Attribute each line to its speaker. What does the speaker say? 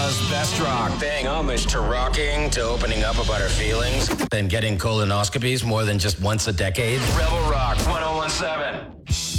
Speaker 1: Omaha's best rock.
Speaker 2: Paying homage to rocking, to opening up about our feelings, and getting colonoscopies more than just once a decade.
Speaker 1: Rebel Rock 1017.